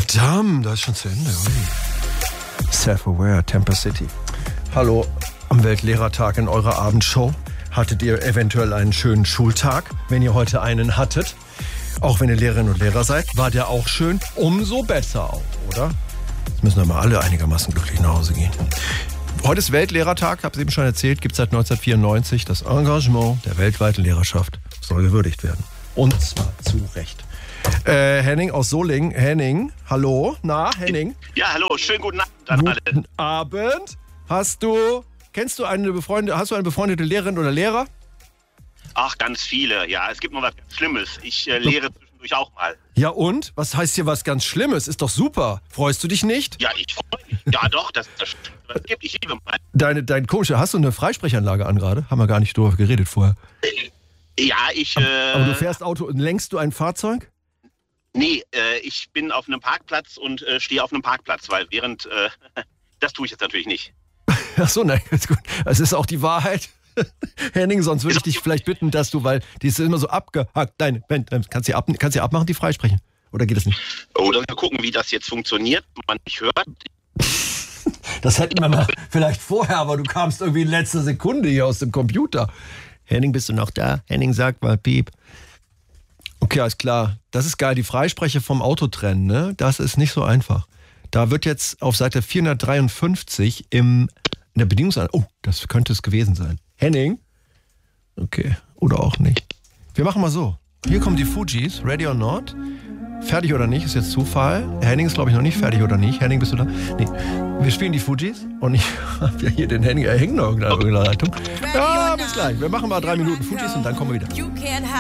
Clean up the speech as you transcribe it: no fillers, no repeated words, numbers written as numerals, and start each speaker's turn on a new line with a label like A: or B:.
A: Verdammt, das ist schon zu Ende. Self-Aware, Temper City. Hallo, am Weltlehrertag in eurer Abendshow. Hattet ihr eventuell einen schönen Schultag, wenn ihr heute einen hattet? Auch wenn ihr Lehrerinnen und Lehrer seid, war der auch schön? Umso besser auch, oder? Jetzt müssen wir mal alle einigermaßen glücklich nach Hause gehen. Heute ist Weltlehrertag, habe es eben schon erzählt, gibt es seit 1994. Das Engagement der weltweiten Lehrerschaft soll gewürdigt werden. Und zwar zu Recht. Henning aus Solingen. Henning, hallo. Na, Henning?
B: Ja, hallo. Schönen guten Abend an alle.
A: Guten Abend. Hast du eine befreundete Lehrerin oder Lehrer?
B: Ach, ganz viele. Ja, es gibt noch was ganz Schlimmes. Ich lehre zwischendurch auch mal.
A: Ja und? Was heißt hier was ganz Schlimmes? Ist doch super. Freust du dich nicht?
B: Ja, ich freue mich. Ja, doch, das gibt. Ich liebe mal.
A: Dein komische, hast du eine Freisprechanlage an gerade? Haben wir gar nicht drüber geredet vorher.
B: Ja,
A: Aber du fährst Auto und lenkst du ein Fahrzeug?
B: Nee, ich bin auf einem Parkplatz und stehe auf einem Parkplatz, weil das tue ich jetzt natürlich nicht.
A: Ach so, nein, ist gut. Es ist auch die Wahrheit. Henning, sonst würde ich dich vielleicht bitten, dass du, weil die ist immer so abgehackt. Kannst du abmachen, die freisprechen? Oder geht das nicht?
B: Oh, dann mal gucken, wie das jetzt funktioniert, wenn man mich hört.
A: Das hätten wir mal vielleicht vorher, aber du kamst irgendwie in letzter Sekunde hier aus dem Computer. Henning, bist du noch da? Henning, sag mal, piep. Okay, alles klar. Das ist geil, die Freisprecher vom Auto trennen, ne? Das ist nicht so einfach. Da wird jetzt auf Seite 453 in der Bedienungsanleitung, das könnte es gewesen sein. Henning? Okay, oder auch nicht. Wir machen mal so. Hier kommen die Fugees, Ready or Not. Fertig oder nicht, ist jetzt Zufall. Henning ist, glaube ich, noch nicht fertig oder nicht. Henning, bist du da? Nee. Wir spielen die Fugees und ich habe ja hier den Henning, hängt noch in irgendeiner Leitung. Ja, bis gleich. Wir machen mal 3 Minuten Fugees und dann kommen wir wieder.